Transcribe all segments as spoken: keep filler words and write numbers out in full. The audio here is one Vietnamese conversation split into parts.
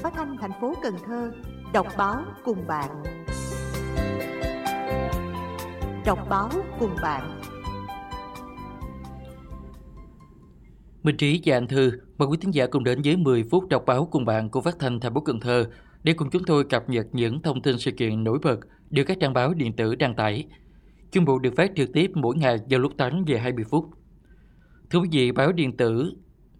Phát thanh thành phố Cần Thơ đọc báo cùng bạn. Đọc báo cùng bạn. Minh Trí và Anh Thư mời quý thính giả cùng đến với mười phút đọc báo cùng bạn của Phát thanh thành phố Cần Thơ để cùng chúng tôi cập nhật những thông tin sự kiện nổi bật được các trang báo điện tử đăng tải. Chuyên mục được phát trực tiếp mỗi ngày vào lúc tám giờ hai mươi phút. Thưa quý vị, báo điện tử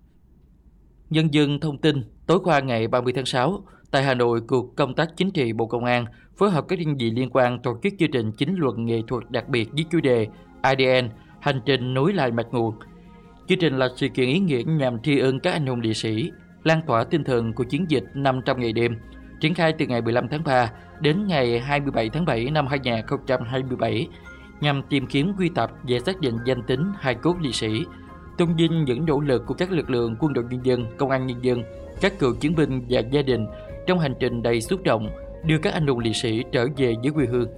Nhân dân thông tin tối qua ngày ba mươi tháng sáu, tại Hà Nội, Cục Công tác Chính trị Bộ Công an phối hợp các đơn vị liên quan tổ chức chương trình chính luận nghệ thuật đặc biệt với chủ đề a đê en Hành trình nối lại mạch nguồn. Chương trình là sự kiện ý nghĩa nhằm tri ân các anh hùng liệt sĩ, lan tỏa tinh thần của chiến dịch năm trăm ngày đêm, triển khai từ ngày mười lăm tháng ba đến ngày hai mươi bảy tháng bảy năm hai nghìn không trăm hai mươi bảy, nhằm tìm kiếm, quy tập và xác định danh tính hài cốt liệt sĩ, tôn vinh những nỗ lực của các lực lượng quân đội nhân dân, công an nhân dân, các cựu chiến binh và gia đình trong hành trình đầy xúc động đưa các anh hùng liệt sĩ trở về với quê hương.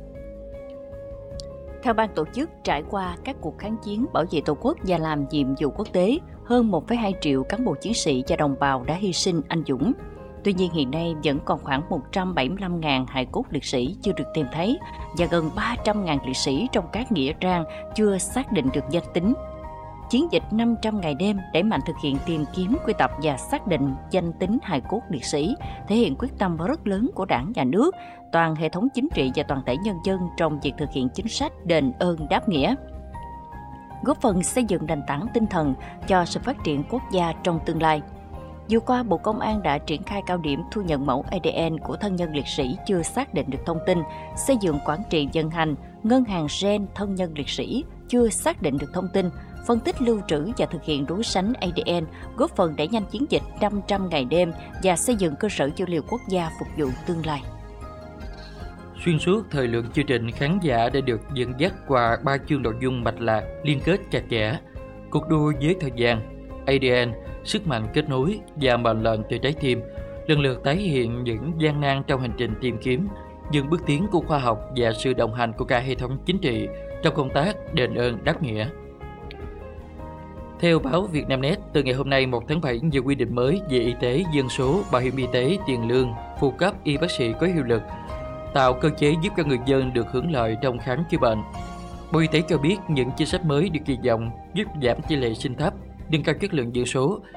Theo ban tổ chức, trải qua các cuộc kháng chiến bảo vệ Tổ quốc và làm nhiệm vụ quốc tế, hơn một phẩy hai triệu cán bộ chiến sĩ và đồng bào đã hy sinh anh dũng. Tuy nhiên hiện nay vẫn còn khoảng một trăm bảy mươi lăm nghìn hài cốt liệt sĩ chưa được tìm thấy và gần ba trăm nghìn liệt sĩ trong các nghĩa trang chưa xác định được danh tính. Chiến dịch năm trăm ngày đêm đẩy mạnh thực hiện tìm kiếm, quy tập và xác định danh tính hài cốt liệt sĩ, thể hiện quyết tâm rất lớn của Đảng, Nhà nước, toàn hệ thống chính trị và toàn thể nhân dân trong việc thực hiện chính sách đền ơn đáp nghĩa, góp phần xây dựng nền tảng tinh thần cho sự phát triển quốc gia trong tương lai. Vừa qua, Bộ Công an đã triển khai cao điểm thu nhận mẫu a đê en của thân nhân liệt sĩ chưa xác định được thông tin, xây dựng quản trị vận hành ngân hàng gen thân nhân liệt sĩ chưa xác định được thông tin, phân tích lưu trữ và thực hiện đối sánh a đê en, góp phần đẩy nhanh chiến dịch năm trăm ngày đêm và xây dựng cơ sở dữ liệu quốc gia phục vụ tương lai. Xuyên suốt thời lượng chương trình, khán giả đã được dẫn dắt qua ba chương nội dung mạch lạc, liên kết chặt chẽ. Cuộc đua với thời gian, a đê en, sức mạnh kết nối và mệnh lệnh từ trái tim lần lượt tái hiện những gian nan trong hành trình tìm kiếm, những bước tiến của khoa học và sự đồng hành của cả hệ thống chính trị trong công tác đền ơn đáp nghĩa. Theo báo Vietnamnet, từ ngày hôm nay một tháng bảy, nhiều quy định mới về y tế, dân số, bảo hiểm y tế, tiền lương, phụ cấp y bác sĩ có hiệu lực, tạo cơ chế giúp cho người dân được hưởng lợi trong khám chữa bệnh. Bộ Y tế cho biết những chính sách mới được kỳ vọng giúp giảm tỷ lệ sinh thấp, nâng cao chất lượng dân số